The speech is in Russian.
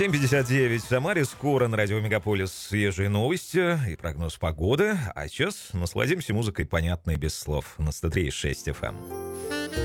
7:59 в Самаре. Скоро на радио Мегаполис свежие новости и прогноз погоды. А сейчас насладимся музыкой, понятной без слов, на 103,6 FM.